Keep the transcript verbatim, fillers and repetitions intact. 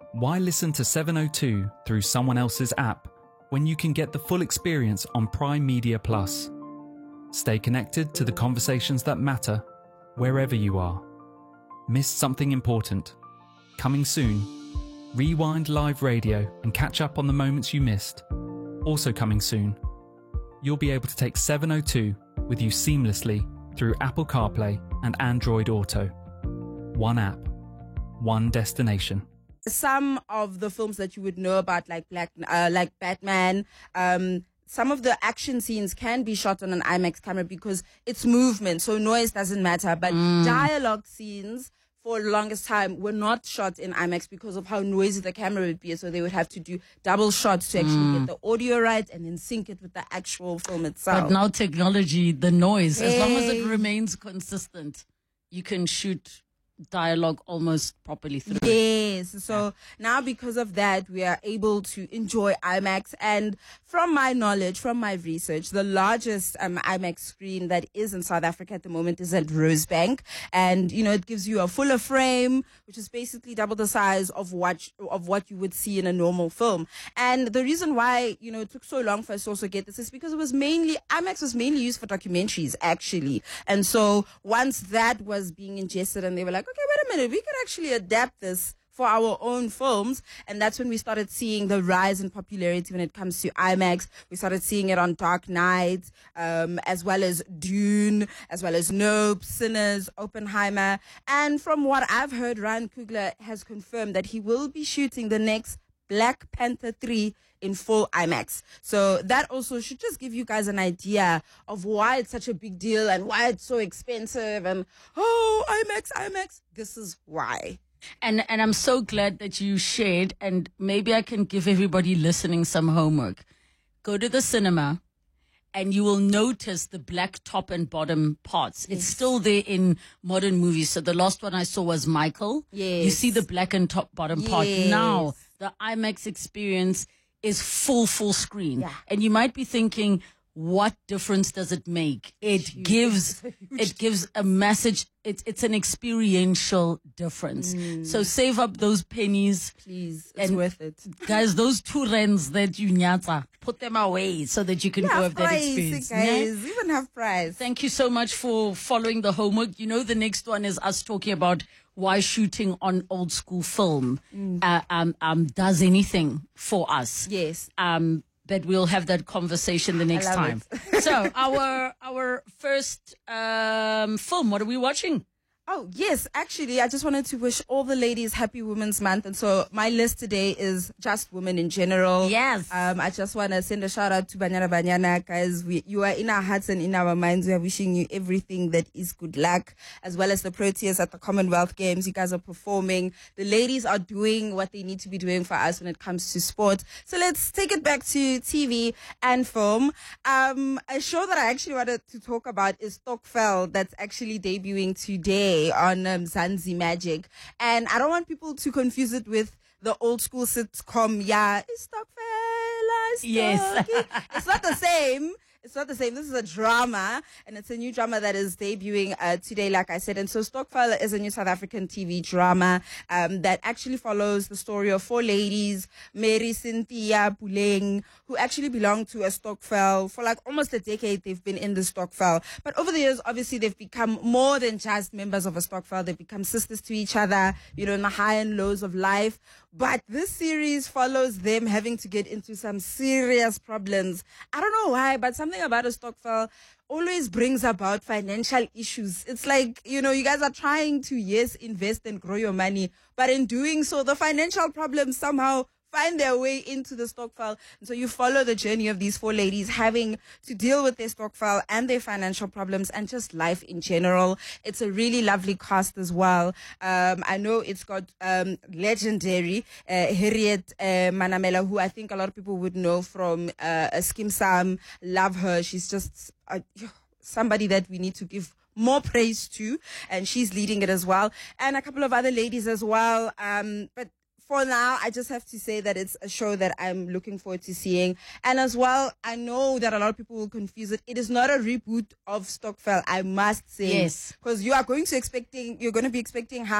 Why listen to seven oh two through someone else's app when you can get the full experience on Prime Media Plus? Stay connected to the conversations that matter wherever you are. Missed something important? Coming soon. Rewind live radio and catch up on the moments you missed. Also coming soon. You'll be able to take seven oh two with you seamlessly through Apple CarPlay and Android Auto. One app, one destination. Some of the films that you would know about, like Black, uh, like Batman, um, some of the action scenes can be shot on an IMAX camera because it's movement, so noise doesn't matter. But mm. dialogue scenes, for the longest time, were not shot in IMAX because of how noisy the camera would be. So they would have to do double shots to actually mm. get the audio right and then sync it with the actual film itself. But now technology, the noise, hey. as long as it remains consistent, you can shoot dialogue almost properly through. Yes. So yeah. now because of that, we are able to enjoy IMAX. And from my knowledge, from my research, the largest um, IMAX screen that is in South Africa at the moment is at Rosebank. And, you know, it gives you a fuller frame, which is basically double the size of what, of what you would see in a normal film. And the reason why, you know, it took so long for us to also get this is because it was mainly, IMAX was mainly used for documentaries, actually. And so once that was being ingested and they were like, okay, wait a minute, we could actually adapt this for our own films. And that's when we started seeing the rise in popularity when it comes to IMAX. We started seeing it on Dark Knight, um, as well as Dune, as well as Nope, Sinners, Oppenheimer. And from what I've heard, Ryan Coogler has confirmed that he will be shooting the next Black Panther three in full IMAX. So that also should just give you guys an idea of why it's such a big deal and why it's so expensive and, oh, IMAX, IMAX. This is why. And and I'm so glad that you shared, and maybe I can give everybody listening some homework. Go to the cinema and you will notice the black top and bottom parts. Yes. It's still there in modern movies. So the last one I saw was Michael. Yes. You see the black and top bottom yes. part. Now the IMAX experience is full, full screen. Yeah. And you might be thinking, what difference does it make? It Huge. gives, it gives a message. It's, it's an experiential difference. Mm. So save up those pennies. Please. It's worth it. Guys, those two rands that you nyata, put them away so that you can yeah, go have price, that experience. Guys, yeah? Even have price. Thank you so much for following the homework. You know, the next one is us talking about why shooting on old school film mm. uh, um, um, does anything for us. Yes. Um, but we'll have that conversation the next time. So our our first um, film, what are we watching? Oh, yes. Actually, I just wanted to wish all the ladies happy Women's Month. And so my list today is just women in general. Yes. Um, I just want to send a shout out to Banyana Banyana, guys. We, you are in our hearts and in our minds. We are wishing you everything that is good luck, as well as the Proteas at the Commonwealth Games. You guys are performing. The ladies are doing what they need to be doing for us when it comes to sport. So let's take it back to T V and film. Um, a show that I actually wanted to talk about is Stokvel, that's actually debuting today on um, Zanzi Magic. And I don't want people to confuse it with the old school sitcom, yeah, it's Stokvel, yes. It's not the same. It's not the same. This is a drama, and it's a new drama that is debuting uh, today, like I said. And so Stokvel is a new South African T V drama um, that actually follows the story of four ladies, Mary, Cynthia, Puleng, who actually belong to a Stokvel. For like almost a decade, they've been in the Stokvel. But over the years, obviously, they've become more than just members of a Stokvel. They've become sisters to each other, you know, in the high and lows of life. But this series follows them having to get into some serious problems. I don't know why, but something about a Stokvel always brings about financial issues. It's like, you know, you guys are trying to, yes, invest and grow your money, but in doing so, the financial problems somehow find their way into the Stokvel. And so you follow the journey of these four ladies having to deal with their Stokvel and their financial problems and just life in general. It's a really lovely cast as well. Um, I know it's got um, legendary uh, Harriet uh, Manamela, who I think a lot of people would know from uh, Skim Sam. Love her. She's just uh, somebody that we need to give more praise to, and she's leading it as well. And a couple of other ladies as well. Um, but for now, I just have to say that it's a show that I'm looking forward to seeing. And as well, I know that a lot of people will confuse it. It is not a reboot of Stokvel, I must say. Yes. Because you are going to expecting, you're going to be expecting how